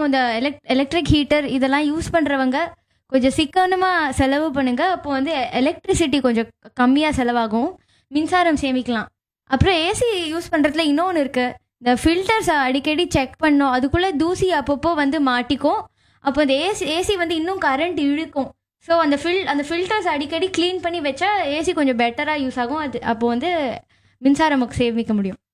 இந்த electric heater இதெல்லாம் use பண்ணுறவங்க கொஞ்சம் சிக்கனமாக செலவு பண்ணுங்க. அப்போ வந்து எலக்ட்ரிசிட்டி கொஞ்சம் கம்மியாக செலவாகும், மின்சாரம் சேமிக்கலாம். அப்புறம் ஏசி யூஸ் பண்ணுறதுல இன்னொன்று இருக்குது, இந்த ஃபில்டர்ஸ் அடிக்கடி செக் பண்ணோம், அதுக்குள்ளே தூசி அப்பப்போ வந்து மாட்டிக்கும். அப்போ அந்த ஏசி வந்து இன்னும் கரண்ட் இழுக்கும். ஸோ அந்த ஃபில்டர்ஸ் அடிக்கடி க்ளீன் பண்ணி வச்சா ஏசி கொஞ்சம் பெட்டராக யூஸ் ஆகும். அது அப்போ வந்து மின்சாரம் சேமிக்க முடியும்.